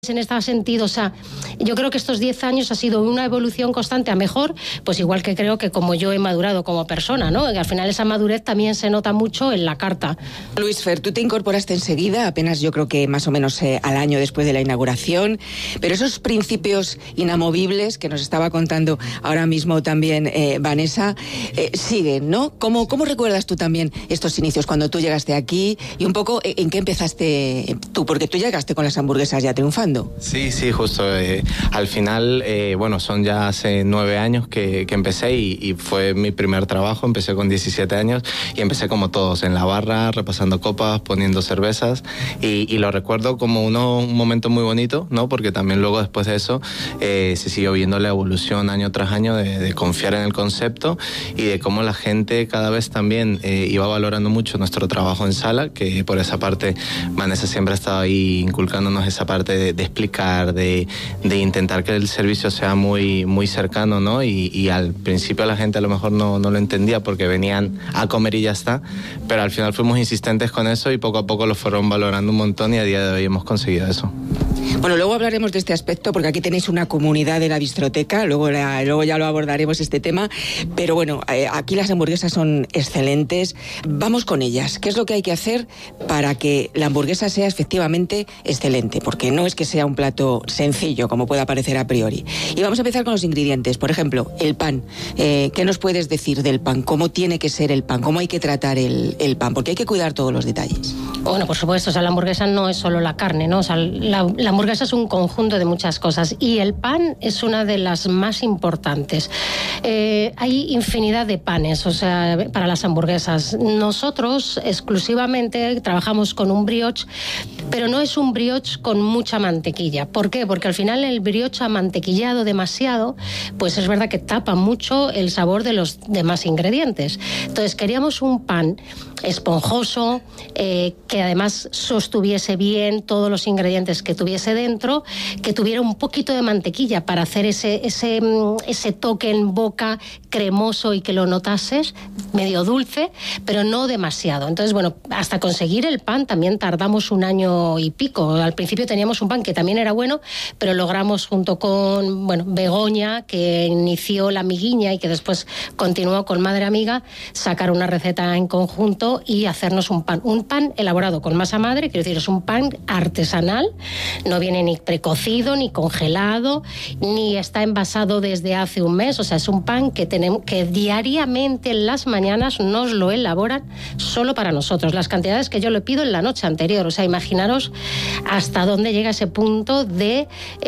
En este sentido, o sea, yo creo que estos 10 años ha sido una evolución constante a mejor, pues igual que creo que como yo he madurado como persona, ¿no? Y al final esa madurez también se nota mucho en la carta. Luis Fer, tú te incorporaste enseguida, apenas yo creo que más o menos al año después de la inauguración, pero esos principios inamovibles que nos estaba contando ahora mismo también Vanessa, siguen, ¿no? ¿Cómo recuerdas tú también estos inicios cuando tú llegaste aquí y un poco en qué empezaste tú? Porque tú llegaste con las hamburguesas ya triunfando. Sí, justo. Al final, bueno, son ya hace 9 años que empecé y fue mi primer trabajo. Empecé con 17 años y empecé como todos, en la barra, repasando copas, poniendo cervezas y lo recuerdo como un momento muy bonito, ¿no? Porque también luego después de eso se siguió viendo la evolución año tras año de confiar en el concepto y de cómo la gente cada vez también iba valorando mucho nuestro trabajo en sala, que por esa parte Vanessa siempre ha estado ahí inculcándonos esa parte de explicar, de intentar que el servicio sea muy, muy cercano, ¿no? Y al principio la gente a lo mejor no lo entendía porque venían a comer y ya está, pero al final fuimos insistentes con eso y poco a poco lo fueron valorando un montón y a día de hoy hemos conseguido eso. Bueno, luego hablaremos de este aspecto porque aquí tenéis una comunidad de la bistroteca, luego ya lo abordaremos este tema, pero bueno, aquí las hamburguesas son excelentes. Vamos con ellas. ¿Qué es lo que hay que hacer para que la hamburguesa sea efectivamente excelente? Porque no es que sea un plato sencillo como pueda parecer a priori. Y vamos a empezar con los ingredientes. Por ejemplo, el pan. ¿Qué nos puedes decir del pan? ¿Cómo tiene que ser el pan? ¿Cómo hay que tratar el pan? Porque hay que cuidar todos los detalles. Bueno, por supuesto, o sea, la hamburguesa no es solo la carne, ¿no? O sea, la hamburguesa es un conjunto de muchas cosas y el pan es una de las más importantes. Hay infinidad de panes, o sea, para las hamburguesas. Nosotros exclusivamente trabajamos con un brioche, pero no es un brioche con mucha mantequilla. ¿Por qué? Porque al final el brioche amantequillado demasiado, pues es verdad que tapa mucho el sabor de los demás ingredientes. Entonces queríamos un pan esponjoso, que además sostuviese bien todos los ingredientes que tuviese dentro, que tuviera un poquito de mantequilla para hacer ese toque en boca cremoso y que lo notases, medio dulce, pero no demasiado. Entonces, bueno, hasta conseguir el pan también tardamos 1 año y pico. Al principio teníamos un pan que también era bueno, pero logramos junto con, Begoña, que inició la miguiña y que después continuó con Madre Amiga, sacar una receta en conjunto y hacernos un pan elaborado con masa madre, quiero decir, es un pan artesanal, no viene ni precocido, ni congelado, ni está envasado desde hace un mes, o sea, es un pan que tenemos que diariamente en las mañanas nos lo elaboran solo para nosotros, las cantidades que yo le pido en la noche anterior, o sea, imaginaros hasta dónde llega ese punto de,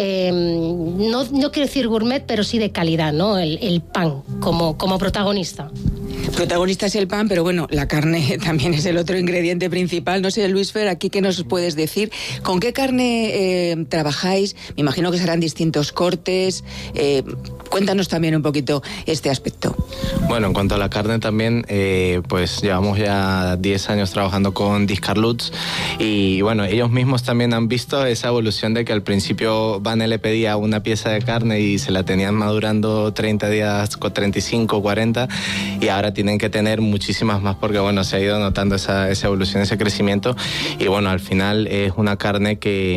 no quiero decir gourmet, pero sí de calidad, ¿no? El pan como protagonista. Protagonista es el pan, pero bueno, la carne también es el otro ingrediente principal. No sé, Luis Fer, aquí qué nos puedes decir. ¿Con qué carne trabajáis? Me imagino que serán distintos cortes. Cuéntanos también un poquito este aspecto. Bueno, en cuanto a la carne también, pues llevamos ya 10 años trabajando con Discarluts y bueno, ellos mismos también han visto esa evolución de que al principio Vane le pedía una pieza de carne y se la tenían madurando 30 días, 35, 40 y ahora tienen que tener muchísimas más porque bueno, se ha ido notando esa evolución, ese crecimiento y bueno, al final es una carne que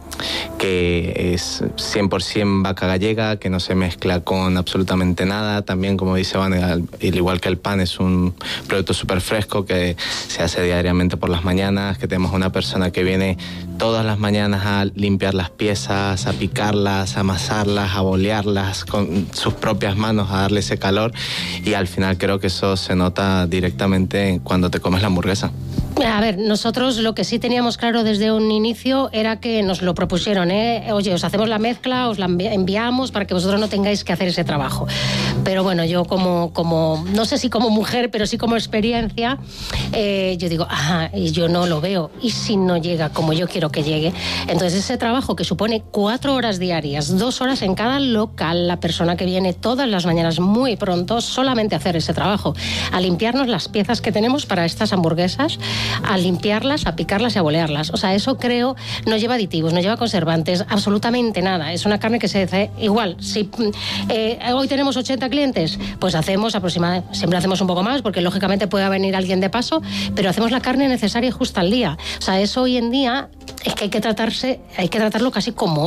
es 100% vaca gallega, que no se mezcla con absolutamente nada. También, como dice Van, al igual que el pan, es un producto súper fresco que se hace diariamente por las mañanas, que tenemos una persona que viene todas las mañanas a limpiar las piezas, a picarlas, a amasarlas, a bolearlas con sus propias manos, a darle ese calor y al final creo que eso se nota directamente cuando te comes la hamburguesa. A ver, nosotros lo que sí teníamos claro desde un inicio era que nos lo propusieron, oye, os hacemos la mezcla, os la enviamos para que vosotros no tengáis que hacer ese trabajo. Pero bueno, yo como no sé si como mujer, pero sí como experiencia, yo digo, y yo no lo veo. ¿Y si no llega como yo quiero que llegue? Entonces ese trabajo que supone 4 horas diarias, 2 horas en cada local, la persona que viene todas las mañanas muy pronto, solamente hacer ese trabajo, a limpiarnos las piezas que tenemos para estas hamburguesas, a limpiarlas, a picarlas y a bolearlas. O sea, eso creo no lleva aditivos, no lleva conservantes, absolutamente nada. Es una carne que se hace igual. Si hoy tenemos 80 clientes, pues hacemos aproximadamente, siempre hacemos un poco más, porque lógicamente puede venir alguien de paso, pero hacemos la carne necesaria y justa al día. O sea, eso hoy en día es que hay que tratarlo casi como